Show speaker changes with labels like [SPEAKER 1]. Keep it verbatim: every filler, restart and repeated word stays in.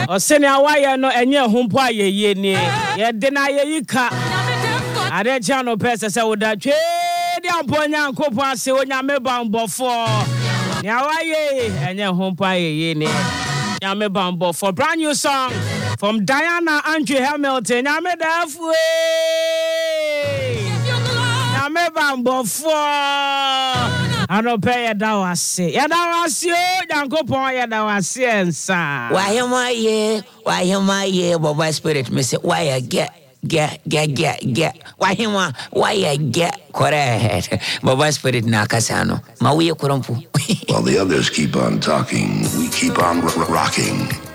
[SPEAKER 1] O sene awaye no enye hompo ayeye ni. Ye de na ye yika. Ade chano pese se woda twe di amponya nkopo ase onyame bambofo. Ni awaye enye hompo ayeye ni. Nyame bambofo. Brand new song from Diana Andrew Hamilton. Nyame dafwe. Nyame bambofo. Ano pe ya dawase. Ya dawase o Nyankopon ya dawase ensa.
[SPEAKER 2] Why am I here? Why am I here? Baba Spirit me say why I get get get get get. Why am I why I get correct. Baba Spirit na kasano. Ma we kurumpu.
[SPEAKER 3] While the others keep on talking, we keep on r- rocking.